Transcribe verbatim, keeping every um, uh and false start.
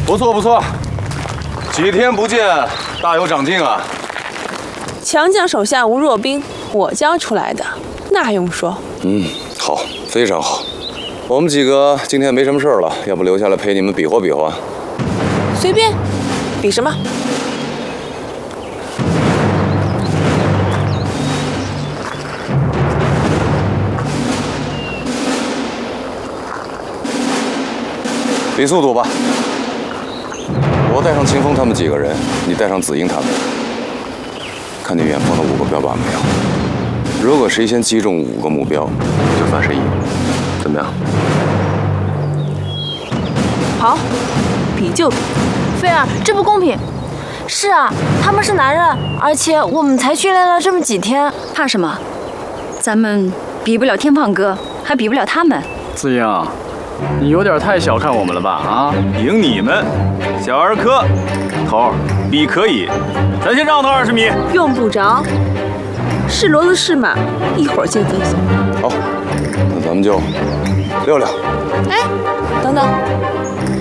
不错不错，几天不见，大有长进啊！ 强将手下无弱兵，我教出来的，那还用说？ 嗯，好，非常好。我们几个今天没什么事儿了，要不留下来陪你们比划比划？ 随便，比什么？ 比速度吧。我带上秦风他们几个人，你带上紫英他们，看见远方的五个标靶没有？如果谁先击中五个目标，就算是赢。怎么样？ 好，比就比。 菲儿，这不公平。是啊，他们是男人，而且我们才训练了这么几天， 怕什么？咱们比不了天放哥，还比不了他们。 紫英，你有点太小看我们了吧？啊， 赢你们，小儿科。头儿，比可以，咱先让他二十米。 用不着，是骡子是马，一会儿见分晓。 好，那咱们就溜溜。 哎，等等。